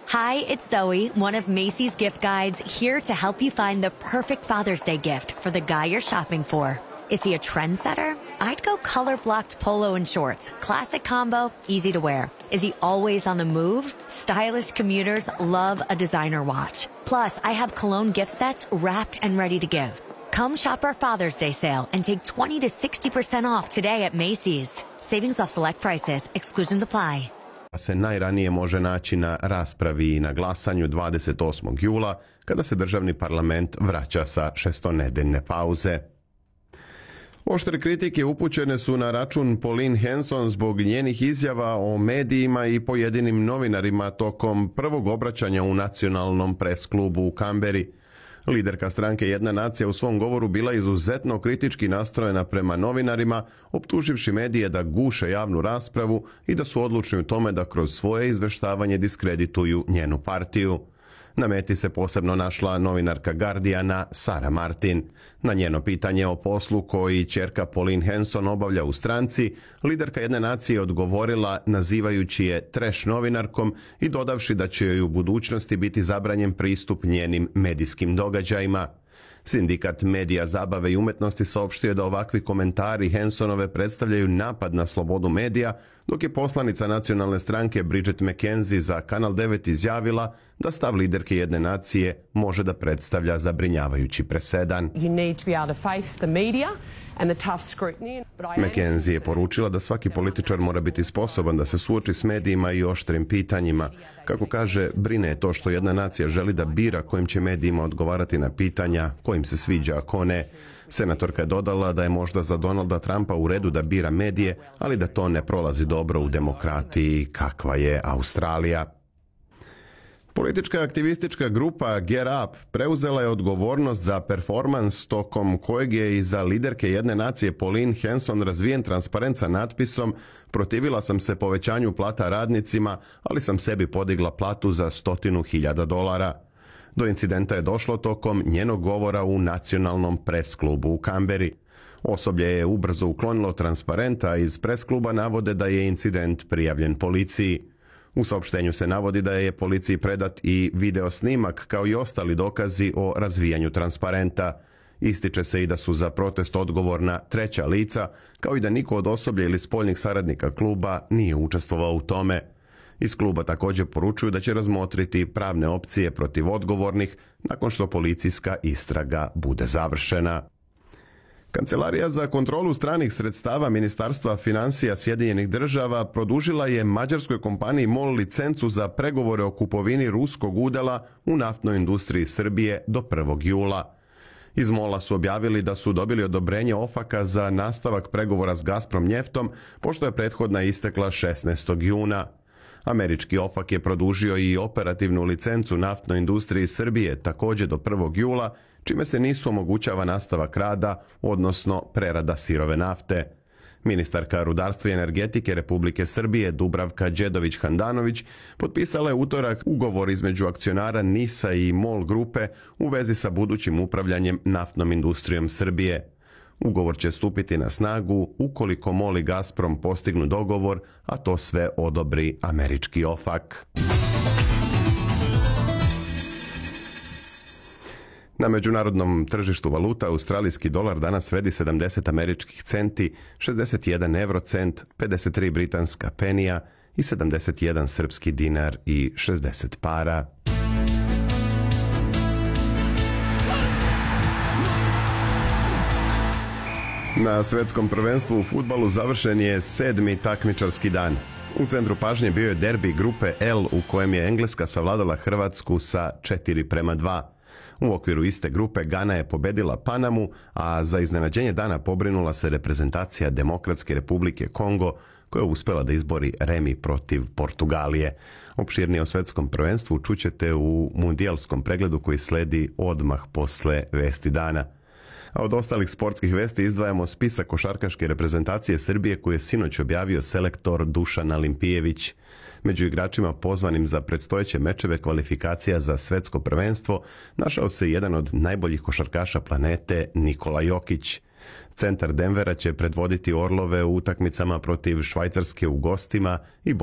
Hi, it's Zoe, one of Macy's gift guides, here to help you find the perfect Father's Day gift for the guy you're shopping for. Is he a trendsetter? I'd go color-blocked polo and shorts. Classic combo, easy to wear. Is he always on the move? Stylish commuters love a designer watch. Plus, I have cologne gift sets wrapped and ready to give. Come shop our Father's Day sale and take 20 to 60% off today at Macy's. Savings off select prices. Exclusions apply. Se najranije može naći na raspravi i na glasanju 28. jula, kada se državni parlament vraća sa šestonedeljne pauze. Oštre kritike upućene su na račun Pauline Hanson zbog njenih izjava o medijima i pojedinim novinarima tokom prvog obraćanja u nacionalnom pres-klubu u Kamberi. Liderka stranke Jedna nacija u svom govoru bila izuzetno kritički nastrojena prema novinarima, optuživši medije da guše javnu raspravu i da su odlučni u tome da kroz svoje izveštavanje diskredituju njenu partiju. Na meti se posebno našla novinarka Guardiana Sara Martin. Na njeno pitanje o poslu koji ćerka Pauline Hanson obavlja u stranci, liderka Jedne nacije odgovorila nazivajući je trash novinarkom i dodavši da će joj u budućnosti biti zabranjen pristup njenim medijskim događajima. Sindikat medija, zabave i umetnosti saopštio da ovakvi komentari Hansonove predstavljaju napad na slobodu medija, dok je poslanica nacionalne stranke Bridget McKenzie za Kanal 9 izjavila da stav liderke Jedne nacije može da predstavlja zabrinjavajući presedan. McKenzie je poručila da svaki političar mora biti sposoban da se suoči s medijima i oštrim pitanjima. Kako kaže, brine je to što Jedna nacija želi da bira kojim će medijima odgovarati na pitanja, kojim se sviđa, a ko ne. Senatorka je dodala da je možda za Donalda Trumpa u redu da bira medije, ali da to ne prolazi dobro u demokratiji kakva je Australija. Politička aktivistička grupa Get Up preuzela je odgovornost za performans tokom kojeg je iza liderke Jedne nacije Pauline Hanson razvijen transparent sa natpisom "Protivila sam se povećanju plata radnicima, ali sam sebi podigla platu za $100.000. Do incidenta je došlo tokom njenog govora u nacionalnom pres-klubu u Kamberi. Osoblje je ubrzo uklonilo transparenta, iz pres-kluba navode da je incident prijavljen policiji. U saopštenju se navodi da je policiji predat i video snimak kao i ostali dokazi o razvijanju transparenta. Ističe se i da su za protest odgovorna treća lica, kao i da niko od osoblja ili spoljnih saradnika kluba nije učestvovao u tome. Iz kluba također poručuju da će razmotriti pravne opcije protiv odgovornih nakon što policijska istraga bude završena. Kancelarija za kontrolu stranih sredstava Ministarstva financija Sjedinjenih država produžila je mađarskoj kompaniji MOL licencu za pregovore o kupovini ruskog udjela u naftnoj industriji Srbije do 1. jula. Iz MOL-a su objavili da su dobili odobrenje OFAC-a za nastavak pregovora s Gazprom njeftom, pošto je prethodna istekla 16. juna. Američki OFAC je produžio i operativnu licencu naftnoj industriji Srbije također do 1. jula, čime se nisu omogućava nastavak rada, odnosno prerada sirove nafte. Ministarka rudarstva i energetike Republike Srbije Dubravka Đedović-Handanović potpisala je utorak ugovor između akcionara NIS-a i MOL grupe u vezi sa budućim upravljanjem naftnom industrijom Srbije. Ugovor će stupiti na snagu ukoliko MOL i Gazprom postignu dogovor, a to sve odobri američki OFAC. Na međunarodnom tržištu valuta australijski dolar danas vredi 70 američkih centi, 61 eurocent, 53 britanska penija i 71 srpski dinar i 60 para. Na svetskom prvenstvu u fudbalu završen je 7. takmičarski dan. U centru pažnje bio je derbi grupe L u kojem je Engleska savladala Hrvatsku sa 4:2. U okviru iste grupe Gana je pobedila Panamu, a za iznenađenje dana pobrinula se reprezentacija Demokratske Republike Kongo, koja je uspjela da izbori remi protiv Portugalije. Opširnije o svetskom prvenstvu čućete u mundijalskom pregledu koji sledi odmah posle vesti dana. A od ostalih sportskih vesti izdvajamo spisak košarkaške reprezentacije Srbije koje je sinoć objavio selektor Dušan Alimpijević. Među igračima pozvanim za predstojeće mečeve kvalifikacija za svetsko prvenstvo našao se jedan od najboljih košarkaša planete, Nikola Jokić. Centar Denvera će predvoditi Orlove u utakmicama protiv Švajcarske u gostima i